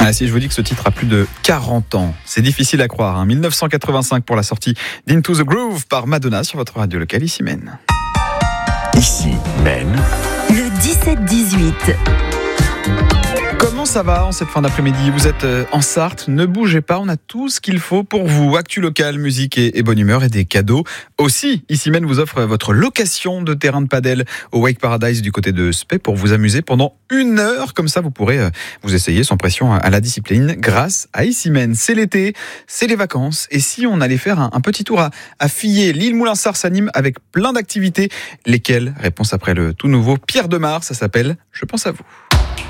Ah, si je vous dis que ce titre a plus de 40 ans, c'est difficile à croire. 1985 pour la sortie d'Into the Groove par Madonna sur votre radio locale, ici Maine. Ici Maine. Le 17-18. Comment ça va en cette fin d'après-midi ? Vous êtes en Sarthe, ne bougez pas, on a tout ce qu'il faut pour vous. Actu local, musique et bonne humeur et des cadeaux. Aussi, ici Maine vous offre votre location de terrain de padel au Wake Paradise du côté de Spey pour vous amuser pendant 1 heure. Comme ça, vous pourrez vous essayer sans pression à la discipline grâce à ici Maine. C'est l'été, c'est les vacances. Et si on allait faire un petit tour à Fillet, l'île Moulinsart s'anime avec plein d'activités. Lesquelles ? Réponse après le tout nouveau Pierre Demar, ça s'appelle « Je pense à vous ».